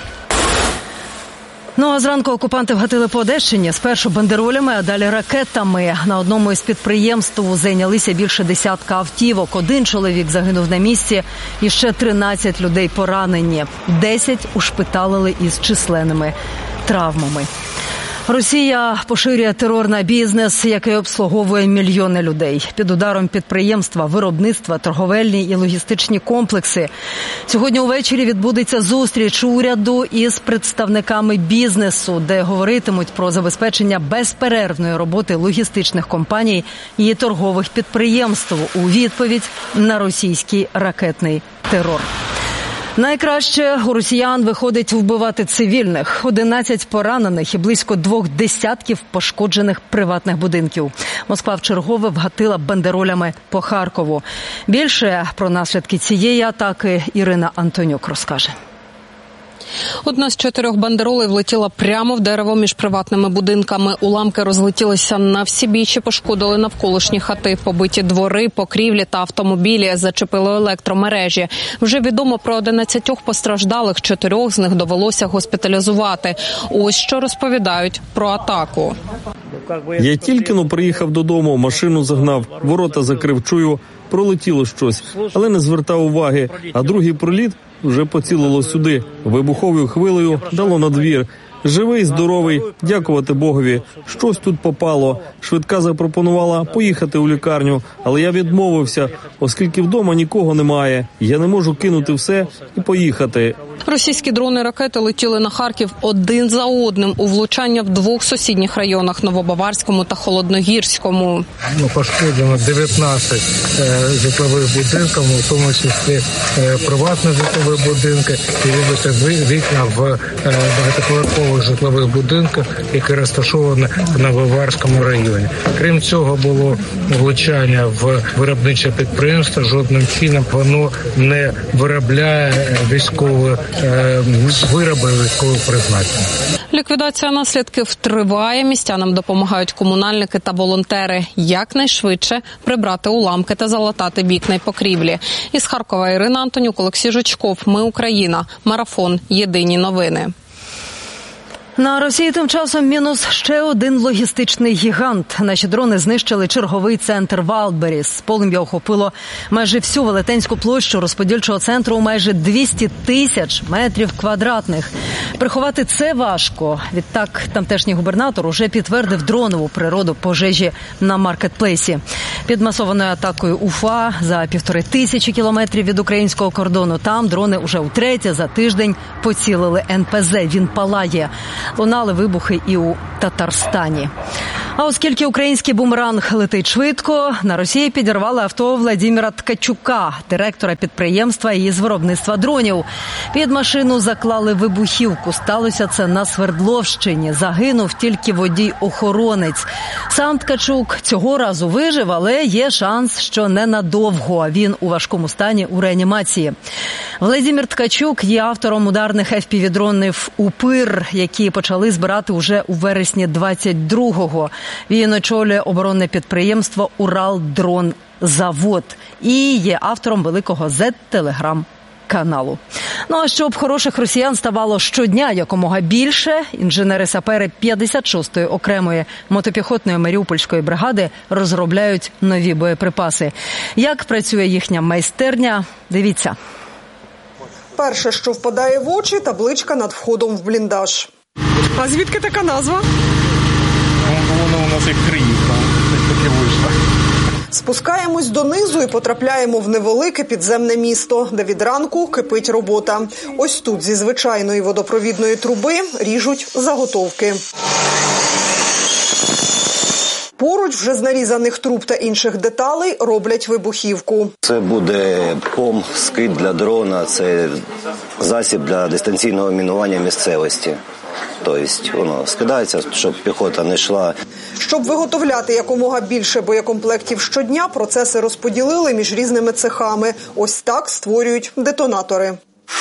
Ну а зранку окупанти вгатили по Одещині. Спершу бандеролями, а далі ракетами. На одному із підприємств зайнялися більше десятка автівок. Один чоловік загинув на місці, і ще тринадцять людей поранені. десять ушпиталили із численними травмами. Росія поширює терор на бізнес, який обслуговує мільйони людей. Під ударом підприємства, виробництва, торговельні і логістичні комплекси. Сьогодні увечері відбудеться зустріч уряду із представниками бізнесу, де говоритимуть про забезпечення безперервної роботи логістичних компаній і торгових підприємств у відповідь на російський ракетний терор. Найкраще у росіян виходить вбивати цивільних. одинадцять поранених і близько двох десятків пошкоджених приватних будинків. Москва вчергове вгатила бандеролями по Харкову. Більше про наслідки цієї атаки Ірина Антонюк розкаже. Одна з чотирьох бандеролей влетіла прямо в дерево між приватними будинками. Уламки розлетілися на всі бічі, пошкодили навколишні хати, побиті двори, покрівлі та автомобілі, зачепили електромережі. Вже відомо про одинадцятьох постраждалих, чотирьох з них довелося госпіталізувати. Ось що розповідають про атаку. Я тільки-но приїхав додому, машину загнав, ворота закрив, чую, пролетіло щось, але не звертав уваги, а другий проліт вже поцілило сюди. Вибуховою хвилею дало на двір. Живий, здоровий, дякувати Богові. Щось тут попало. Швидка запропонувала поїхати у лікарню, але я відмовився, оскільки вдома нікого немає. Я не можу кинути все і поїхати. Російські дрони-ракети летіли на Харків один за одним у влучання в двох сусідніх районах – Новобаварському та Холодногірському. Ну, пошкоджено дев'ятнадцять е, житлових будинків, у тому числі е, приватні житлові будинки і вибиті вікна в е, багатоповерхових військових житлових будинках, які розташовані на Варварському районі. Крім цього, було влучання в виробниче підприємство. Жодним чином воно не виробляє військові е, вироби військового призначення. Ліквідація наслідків триває. Містянам допомагають комунальники та волонтери. Якнайшвидше прибрати уламки та залатати вікна й покрівлі. Із Харкова Ірина Антонюк, Олексій Жучков. Ми Україна. Марафон. Єдині новини. На Росії тим часом мінус ще один логістичний гігант. Наші дрони знищили черговий центр Вайлдберріс. Полум'я охопило майже всю Велетенську площу розподільчого центру у майже двісті тисяч метрів квадратних. Приховати це важко. Відтак тамтешній губернатор уже підтвердив дронову природу пожежі на маркетплейсі. Під масованою атакою УФА за півтори тисячі кілометрів від українського кордону. Там дрони уже утретє за тиждень поцілили ен пе зе. Він палає. Лунали вибухи і у Татарстані. А оскільки український бумеранг летить швидко, на Росії підірвали авто Владимира Ткачука, директора підприємства із виробництва дронів. Під машину заклали вибухівку. Сталося це на Свердловщині. Загинув тільки водій-охоронець. Сам Ткачук цього разу вижив, але є шанс, що ненадовго. Він у важкому стані у реанімації. Владимир Ткачук є автором ударних еф пі ві-дронів «Упир», які почали збирати уже у вересні двадцять другого. Він очолює оборонне підприємство «Уралдронзавод» і є автором великого зет-телеграм-каналу. Ну а щоб хороших росіян ставало щодня якомога більше, інженери-сапери п'ятдесят шостої окремої мотопіхотної Маріупольської бригади розробляють нові боєприпаси. Як працює їхня майстерня? Дивіться. Перше, що впадає в очі – табличка над входом в бліндаж. А звідки така назва? Воно у нас як Криївка, таке вийшло. Спускаємось донизу і потрапляємо в невелике підземне місто, де від ранку кипить робота. Ось тут зі звичайної водопровідної труби ріжуть заготовки. Поруч вже з нарізаних труб та інших деталей роблять вибухівку. Це буде пом, скид для дрона, це засіб для дистанційного мінування місцевості. Тобто воно скидається, щоб піхота не йшла. Щоб виготовляти якомога більше боєкомплектів щодня, процеси розподілили між різними цехами. Ось так створюють детонатори.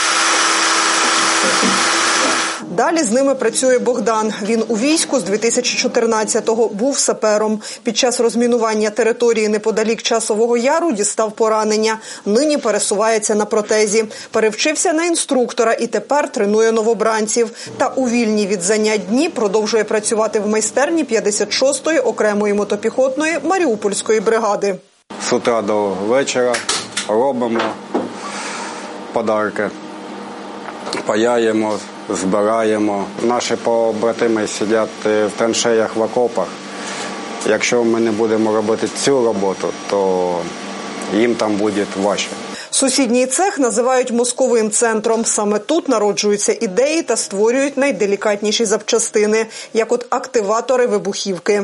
Далі з ними працює Богдан. Він у війську з дві тисячі чотирнадцятого був сапером. Під час розмінування території неподалік Часового Яру дістав поранення. Нині пересувається на протезі. Перевчився на інструктора і тепер тренує новобранців. Та у вільні від занять дні продовжує працювати в майстерні п'ятдесят шостої окремої мотопіхотної Маріупольської бригади. З утра до вечора робимо подарки, паяємо, збираємо. Наші побратими сидять в траншеях, в окопах. Якщо ми не будемо робити цю роботу, то їм там буде важче. Сусідній цех називають мозковим центром. Саме тут народжуються ідеї та створюють найделікатніші запчастини, як от активатори вибухівки.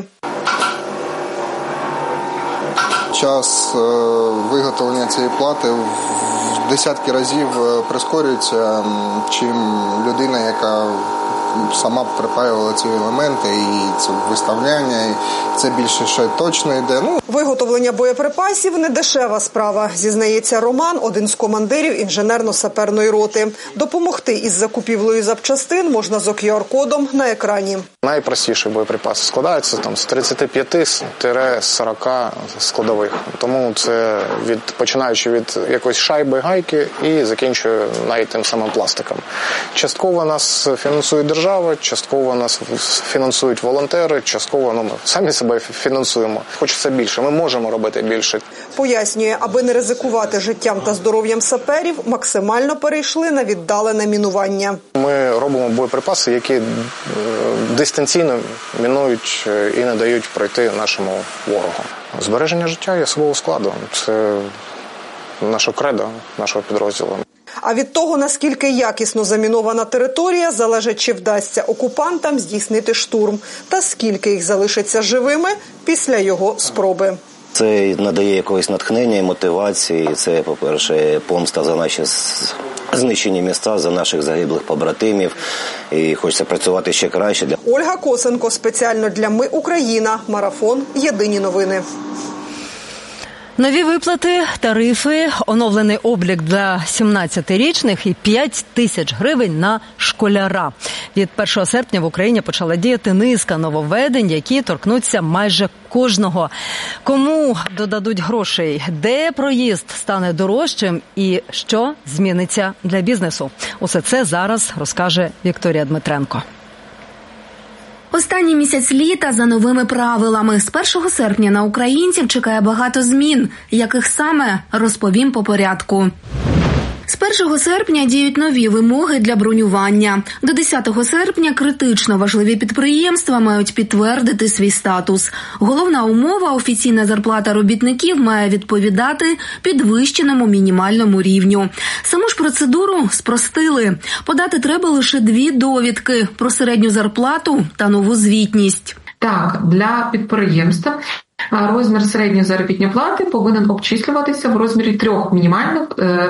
Час виготовлення цієї плати в десятки разів прискорюється, чим людина, яка сама припаювала ці елементи, і це виставляння, і це більше ще точно йде. Ну. Виготовлення боєприпасів – не дешева справа, зізнається Роман, один з командирів інженерно-саперної роти. Допомогти із закупівлею запчастин можна з ку ар-кодом на екрані. Найпростіші боєприпаси складаються там з тридцяти п'яти до сорока складових. Тому це від починаючи від якоїсь шайби, гайки і закінчує навіть тим самим пластиком. Частково нас фінансує держава, частково нас фінансують волонтери, частково ну, ми самі себе фінансуємо. Хочеться більше, ми можемо робити більше. Пояснює, аби не ризикувати життям та здоров'ям саперів, максимально перейшли на віддалене мінування. Ми робимо боєприпаси, які дистанційно мінують і не дають пройти нашому ворогу. Збереження життя і особового складу – це наша кредо, нашого підрозділу. А від того, наскільки якісно замінована територія, залежить, чи вдасться окупантам здійснити штурм, та скільки їх залишиться живими після його спроби. Це надає якогось натхнення і мотивації. Це, по-перше, помста за наші знищені міста за наших загиблих побратимів. І хочеться працювати ще краще. Ольга Косенко спеціально для «Ми Україна». Марафон. Єдині новини. Нові виплати, тарифи, оновлений облік для сімнадцятирічних і п'ять тисяч гривень на школяра. Від першого серпня в Україні почала діяти низка нововведень, які торкнуться майже кожного. Кому додадуть грошей, де проїзд стане дорожчим і що зміниться для бізнесу. Усе це зараз розкаже Вікторія Дмитренко. Останній місяць літа за новими правилами. З першого серпня на українців чекає багато змін. Яких саме, розповім по порядку. З першого серпня діють нові вимоги для бронювання. До десятого серпня критично важливі підприємства мають підтвердити свій статус. Головна умова – офіційна зарплата робітників має відповідати підвищеному мінімальному рівню. Саму ж процедуру спростили. Подати треба лише дві довідки – про середню зарплату та нову звітність. Так, для підприємств розмір середньої заробітної плати повинен обчислюватися в розмірі трьох мінімальних